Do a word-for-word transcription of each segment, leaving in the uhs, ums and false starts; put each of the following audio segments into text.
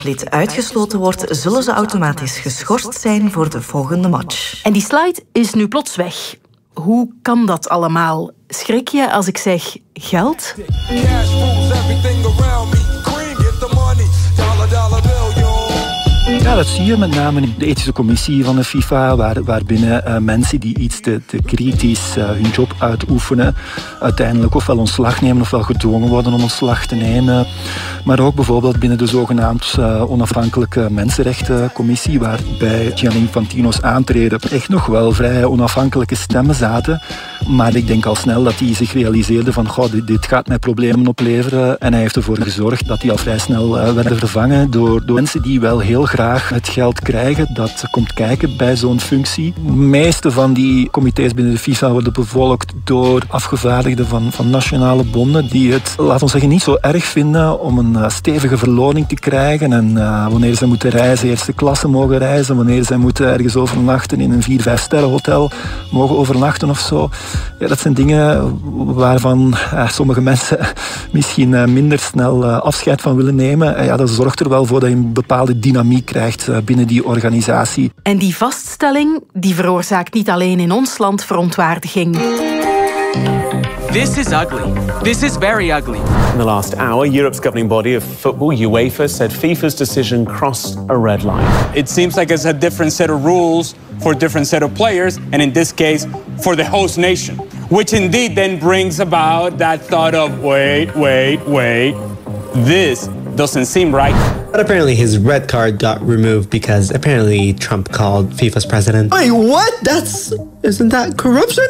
lid uitgesloten wordt, zullen ze automatisch geschorst zijn voor de volgende match. En die slide is nu plots weg. Hoe kan dat allemaal? Schrik je als ik zeg geld? Ja, dat zie je met name in de ethische commissie van de FIFA, waar, waarbinnen uh, mensen die iets te, te kritisch uh, hun job uitoefenen, uiteindelijk ofwel ontslag nemen ofwel gedwongen worden om ontslag te nemen. Maar ook bijvoorbeeld binnen de zogenaamd uh, onafhankelijke mensenrechtencommissie, waarbij Gianni Infantino's aantreden echt nog wel vrij onafhankelijke stemmen zaten. Maar ik denk al snel dat hij zich realiseerde van goh, dit, dit gaat mij problemen opleveren. En hij heeft ervoor gezorgd dat die al vrij snel uh, werden vervangen door, door mensen die wel heel graag het geld krijgen dat komt kijken bij zo'n functie. De meeste van die comité's binnen de FIFA worden bevolkt door afgevaardigden van, van nationale bonden die het, laten we zeggen, niet zo erg vinden om een uh, stevige verloning te krijgen. En uh, wanneer ze moeten reizen, eerste klasse mogen reizen, wanneer ze moeten ergens overnachten in een vier, vijf sterren hotel mogen overnachten of zo. Ja, dat zijn dingen waarvan uh, sommige mensen misschien uh, minder snel uh, afscheid van willen nemen. Uh, ja, dat zorgt er wel voor dat je een bepaalde dynamiek krijgt uh, binnen die organisatie. En die vaststelling die veroorzaakt niet alleen in ons land verontwaardiging. This is ugly. This is very ugly. In the last hour, Europe's governing body of football, UEFA, said FIFA's decision crossed a red line. It seems like it's a different set of rules for a different set of players, and in this case, for the host nation. Which indeed then brings about that thought of, wait, wait, wait, this doesn't seem right. But apparently his red card got removed because apparently Trump called FIFA's president. Wait, what? That's... Isn't that corruption?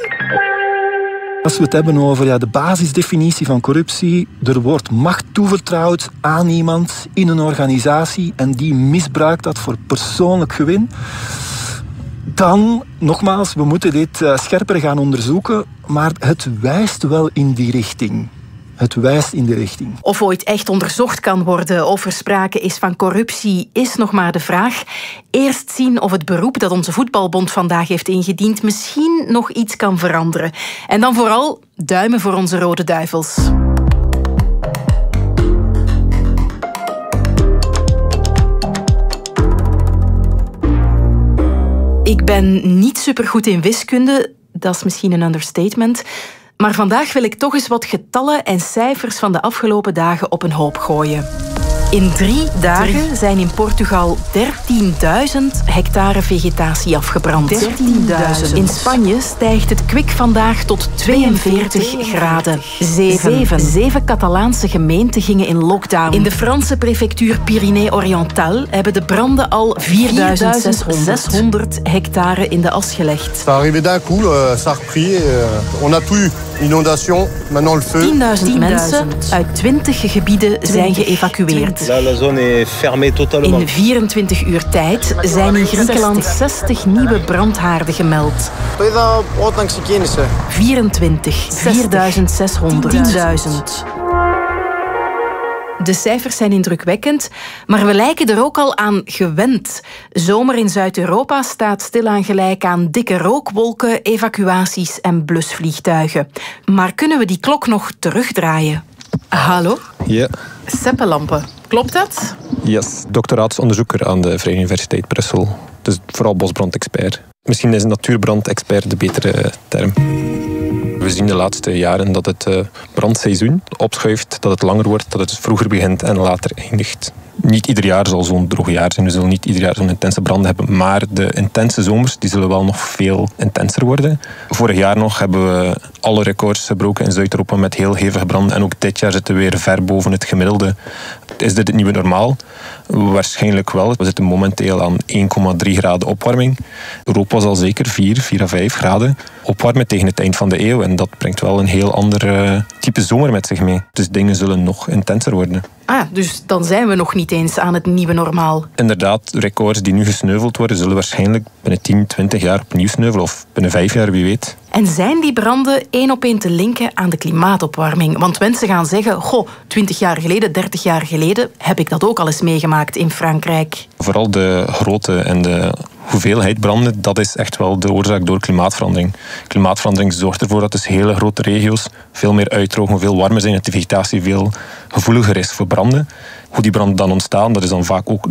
Als we het hebben over ja, de basisdefinitie van corruptie, er wordt macht toevertrouwd aan iemand in een organisatie en die misbruikt dat voor persoonlijk gewin, dan, nogmaals, we moeten dit uh, scherper gaan onderzoeken, maar het wijst wel in die richting. Het wijst in de richting. Of ooit echt onderzocht kan worden of er sprake is van corruptie, is nog maar de vraag. Eerst zien of het beroep dat onze voetbalbond vandaag heeft ingediend misschien nog iets kan veranderen. En dan vooral duimen voor onze Rode Duivels. Ik ben niet supergoed in wiskunde, dat is misschien een understatement. Maar vandaag wil ik toch eens wat getallen en cijfers van de afgelopen dagen op een hoop gooien. In drie dagen zijn in Portugal dertienduizend hectare vegetatie afgebrand. dertienduizend. In Spanje stijgt het kwik vandaag tot tweeënveertig graden. Zeven. Zeven Catalaanse gemeenten gingen in lockdown. In de Franse prefectuur Pyrénées-Oriental hebben de branden al vierduizend zeshonderd hectare in de as gelegd. Ça arrivé d'un coup, ça a repris. On a tout eu. Inondation, maintenant le feu. tienduizend mensen uit twintig gebieden zijn geëvacueerd. La zone est fermée totalement. In vierentwintig uur tijd zijn in Griekenland zestig nieuwe brandhaarden gemeld. vierentwintig, vierduizend zeshonderd, tienduizend. De cijfers zijn indrukwekkend, maar we lijken er ook al aan gewend. Zomer in Zuid-Europa staat stilaan gelijk aan dikke rookwolken, evacuaties en blusvliegtuigen. Maar kunnen we die klok nog terugdraaien? Hallo? Ja. Seppenlampen, klopt dat? Yes, doctoraatsonderzoeker aan de Vrije Universiteit Brussel. Dus vooral bosbrandexpert. Misschien is natuurbrandexpert de betere term. We zien de laatste jaren dat het uh, brandseizoen opschuift, dat het langer wordt, dat het vroeger begint en later eindigt. Niet ieder jaar zal zo'n droog jaar zijn, we zullen niet ieder jaar zo'n intense branden hebben, maar de intense zomers die zullen wel nog veel intenser worden. Vorig jaar nog hebben we alle records gebroken in Zuid-Europa met heel hevige branden en ook dit jaar zitten we weer ver boven het gemiddelde. Is dit het nieuwe normaal? Waarschijnlijk wel. We zitten momenteel aan één komma drie graden opwarming. Europa zal zeker vier, vier à vijf graden opwarmen tegen het eind van de eeuw. En dat brengt wel een heel ander uh, type zomer met zich mee. Dus dingen zullen nog intenser worden. Ah, dus dan zijn we nog niet eens aan het nieuwe normaal. Inderdaad, records die nu gesneuveld worden, zullen waarschijnlijk binnen tien, twintig jaar opnieuw sneuvelen. Of binnen vijf jaar, wie weet. En zijn die branden één op één te linken aan de klimaatopwarming? Want mensen gaan zeggen, goh, twintig jaar geleden, dertig jaar geleden heb ik dat ook al eens meegemaakt in Frankrijk. Vooral de grootte en de hoeveelheid branden, dat is echt wel de oorzaak door klimaatverandering. Klimaatverandering zorgt ervoor dat dus hele grote regio's veel meer uitdrogen, veel warmer zijn en de vegetatie veel gevoeliger is voor branden. Hoe die branden dan ontstaan, dat is dan vaak ook